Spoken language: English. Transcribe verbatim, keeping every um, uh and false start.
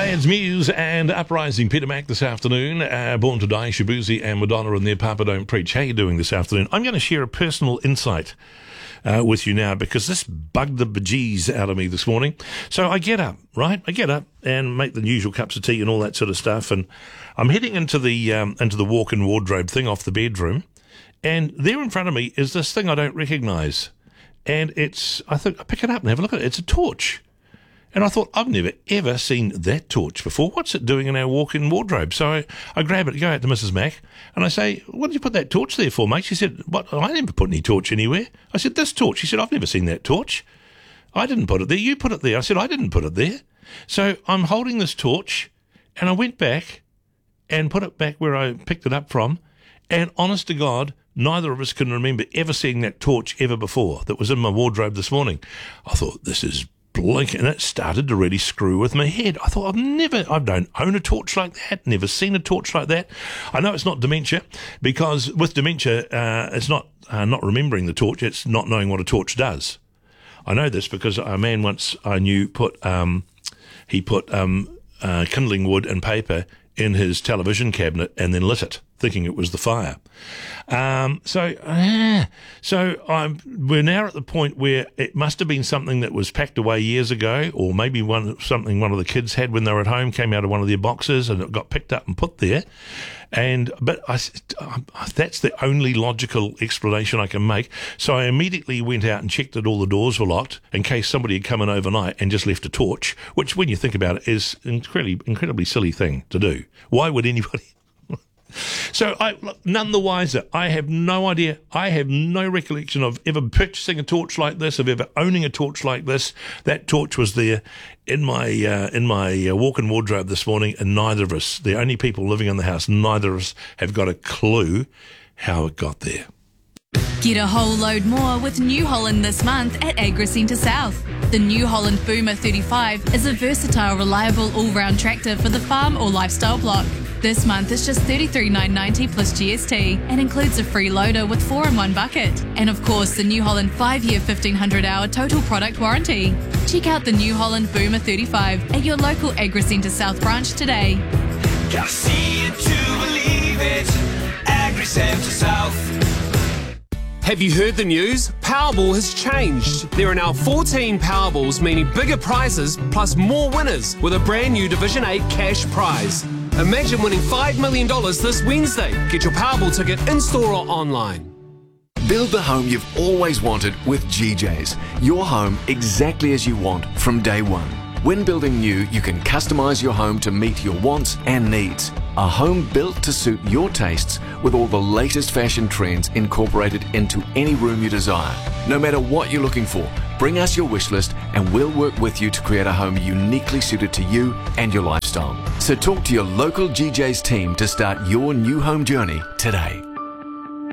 It's Muse and Uprising. Peter Mac this afternoon. Uh, Born to Die, Shabuzi and Madonna and their Papa Don't Preach. How are you doing this afternoon? I'm going to share a personal insight uh, with you now because this bugged the bejeez out of me this morning. So I get up, right? I get up and make the usual cups of tea and all that sort of stuff. And I'm heading into the um, into the walk-in wardrobe thing off the bedroom. And there in front of me is this thing I don't recognise. And it's, I think, I pick it up and have a look at it. It's a torch. And I thought, I've never, ever seen that torch before. What's it doing in our walk-in wardrobe? So I, I grab it, go out to Missus Mac, and I say, what did you put that torch there for, mate? She said, what? I never put any torch anywhere. I said, this torch. She said, I've never seen that torch. I didn't put it there. You put it there. I said, I didn't put it there. So I'm holding this torch, and I went back and put it back where I picked it up from, and honest to God, neither of us can remember ever seeing that torch ever before that was in my wardrobe this morning. I thought, this is blink, and it started to really screw with my head. I thought, I've never, I don't own a torch like that, never seen a torch like that. I know it's not dementia, because with dementia, uh, it's not uh, not remembering the torch, it's not knowing what a torch does. I know this because a man once I knew put, um, he put um, uh, kindling wood and paper in his television cabinet and then lit it, thinking it was the fire. Um, so, uh, so I'm, we're now at the point where it must have been something that was packed away years ago, or maybe one something one of the kids had when they were at home, came out of one of their boxes and it got picked up and put there. And but I, that's the only logical explanation I can make. So I immediately went out and checked that all the doors were locked in case somebody had come in overnight and just left a torch, which, when you think about it, is an incredibly, incredibly silly thing to do. Why would anybody? So, I, look, none the wiser. I have no idea. I have no recollection of ever purchasing a torch like this, of ever owning a torch like this. That torch was there in my uh, in my uh, walk-in wardrobe this morning, and neither of us, the only people living in the house, neither of us have got a clue how it got there. Get a whole load more with New Holland this month at Agri Centre South. The New Holland Boomer thirty-five is a versatile, reliable, all-round tractor for the farm or lifestyle block. This month it's just thirty-three thousand nine hundred ninety plus G S T and includes a free loader with four in one bucket. And of course, the New Holland five-year fifteen hundred hour total product warranty. Check out the New Holland Boomer thirty-five at your local Agri Centre South branch today. Gotta see it to believe it. Agri Centre South. Have you heard the news? Powerball has changed. There are now fourteen Powerballs, meaning bigger prizes plus more winners with a brand new Division eight cash prize. Imagine winning five million dollars this Wednesday. Get your Powerball ticket in-store or online. Build the home you've always wanted with G J's. Your home exactly as you want from day one. When building new, you can customise your home to meet your wants and needs. A home built to suit your tastes with all the latest fashion trends incorporated into any room you desire. No matter what you're looking for, bring us your wish list and we'll work with you to create a home uniquely suited to you and your lifestyle. So talk to your local G J's team to start your new home journey today.